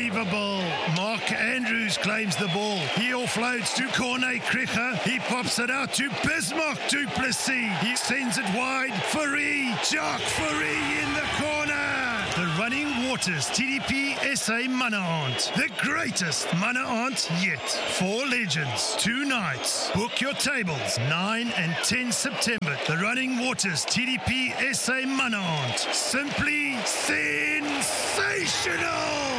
Unbelievable. Mark Andrews claims the ball. He offloads to Corne Krige. He pops it out to Bismarck du Plessis. He sends it wide. Fourie. Jacques Fourie in the corner. The Running Waters TDP SA Manna Aunt. The greatest Manna Aunt yet. 4 legends, 2 nights. Book your tables 9 and 10 September. The Running Waters TDP SA Manna Aunt. Simply sensational.